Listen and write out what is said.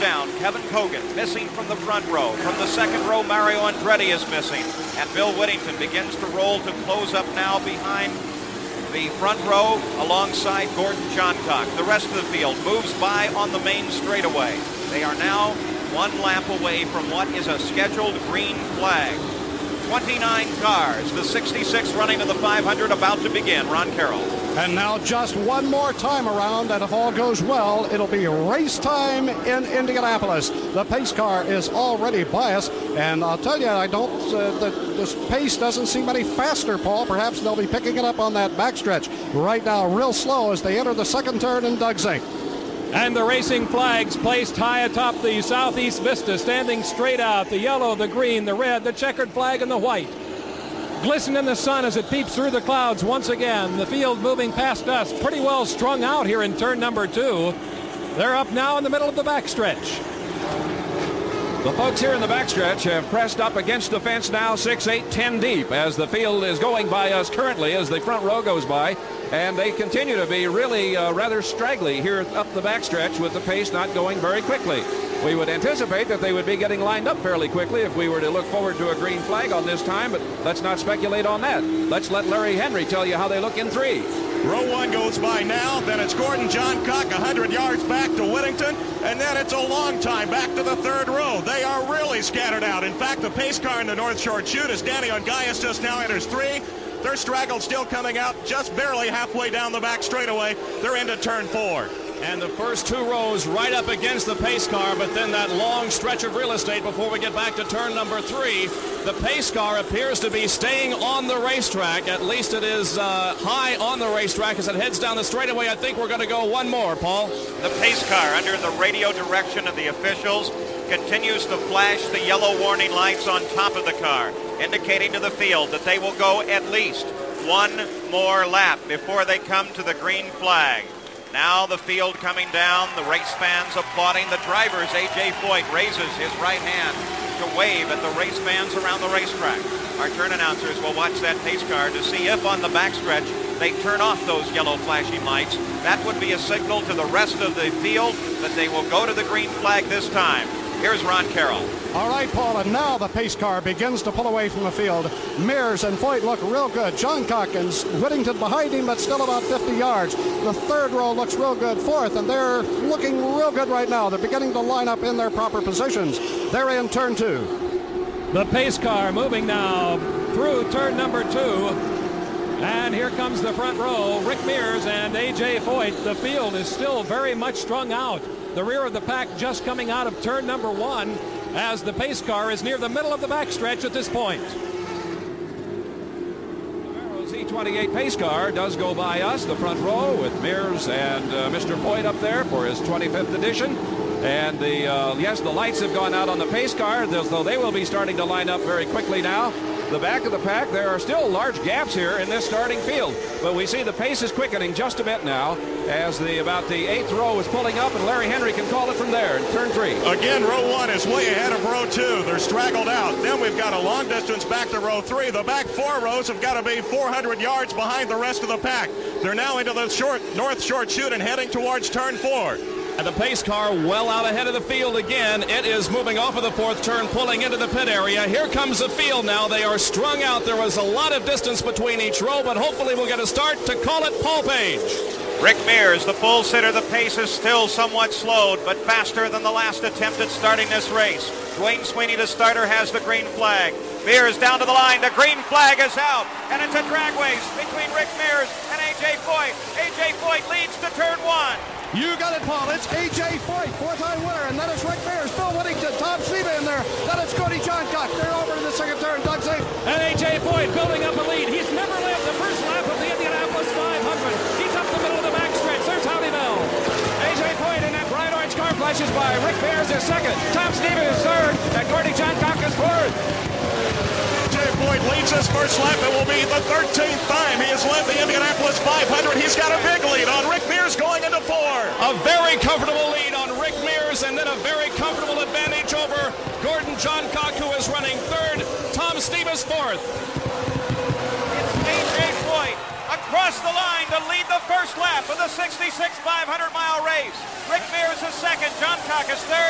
down. Kevin Cogan missing from the front row. From the second row, Mario Andretti is missing. And Bill Whittington begins to roll to close up now behind the front row alongside Gordon Johncock. The rest of the field moves by on the main straightaway. They are now 1 lap away from what is a scheduled green flag. 29 cars, the 66 running to the 500 about to begin. Ron Carroll. And now just one more time around, and if all goes well, it'll be race time in Indianapolis. The pace car is already biased, and I'll tell you, this pace doesn't seem any faster, Paul. Perhaps they'll be picking it up on that backstretch. Right now, real slow as they enter the second turn in Doug Zink. And the racing flags placed high atop the southeast vista, standing straight out. The yellow, the green, the red, the checkered flag, and the white. Glisten in the sun as it peeps through the clouds once again. The field moving past us, pretty well strung out here in turn number 2. They're up now in the middle of the backstretch. The folks here in the backstretch have pressed up against the fence now 6, 8, 10 deep as the field is going by us currently as the front row goes by. And they continue to be really rather straggly here up the backstretch with the pace not going very quickly. We would anticipate that they would be getting lined up fairly quickly if we were to look forward to a green flag on this time, but let's not speculate on that. Let's let Larry Henry tell you how they look in 3. Row 1 goes by now, then it's Gordon Johncock 100 yards back to Whittington, and then it's a long time back to the third row. They are really scattered out. In fact, the pace car in the North Shore Chute as Danny Ongaias just now enters 3. They're straggled, still coming out just barely halfway down the back straightaway. They're into turn 4. And the first 2 rows right up against the pace car, but then that long stretch of real estate before we get back to turn number 3. The pace car appears to be staying on the racetrack. At least it is high on the racetrack as it heads down the straightaway. I think we're going to go one more, Paul. The pace car, under the radio direction of the officials, continues to flash the yellow warning lights on top of the car, indicating to the field that they will go at least one more lap before they come to the green flag. Now the field coming down, the race fans applauding. The drivers, A.J. Foyt raises his right hand to wave at the race fans around the racetrack. Our turn announcers will watch that pace car to see if on the backstretch they turn off those yellow flashing lights. That would be a signal to the rest of the field that they will go to the green flag this time. Here's Ron Carroll. All right, Paul, and now the pace car begins to pull away from the field. Mears and Foyt look real good. Johncock and Whittington behind him, but still about 50 yards. The third row looks real good. Fourth, and they're looking real good right now. They're beginning to line up in their proper positions. They're in turn 2. The pace car moving now through turn number 2. And here comes the front row, Rick Mears and A.J. Foyt. The field is still very much strung out. The rear of the pack just coming out of turn number 1 as the pace car is near the middle of the backstretch at this point. The Z28 pace car does go by us, the front row, with Mears and Mr. Foyt up there for his 25th edition. And the lights have gone out on the pace car, though they will be starting to line up very quickly now. The back of the pack, there are still large gaps here in this starting field, but we see the pace is quickening just a bit now as about the 8th row is pulling up, and Larry Henry can call it from there in turn 3. Again, row 1 is way ahead of row 2. They're straggled out. Then we've got a long distance back to row 3. The back 4 rows have got to be 400 yards behind the rest of the pack. They're now into the North Shore Chute and heading towards turn 4. And the pace car well out ahead of the field again. It is moving off of the 4th turn, pulling into the pit area. Here comes the field now. They are strung out. There was a lot of distance between each row, but hopefully we'll get a start to call it Paul Page. Rick Mears, the pole sitter. The pace is still somewhat slowed, but faster than the last attempt at starting this race. Dwayne Sweeney, the starter, has the green flag. Mears down to the line. The green flag is out, and it's a drag race between Rick Mears and A.J. Foyt. A.J. Foyt leads to turn 1. You got it, Paul. It's A.J. Foyt, 4-time winner, and that is Rick Mears, Bill Whittington, Tom Steva in there. That is Cody Johncock. They're over to the second turn. Doug Zink. And A.J. Foyt building up a lead. He's never led the first lap of the Indianapolis 500. He's up the middle of the backstretch. There's Howdy Bell. A.J. Foyt in that bright orange car flashes by. Rick Mears is second. Tom Steva is third. And Cody Johncock is fourth. A.J. Foyt leads his first lap. It will be the 13th time he has led the Indianapolis 500. He's got a big lead on Rick Mears going into 4. A very comfortable lead on Rick Mears, and then a very comfortable advantage over Gordon Johncock, who is running 3rd. Tom Steva's 4th. It's A.J. Foyt across the line to lead the first lap of the 66 500-mile race. Rick Mears is second. Johncock is third.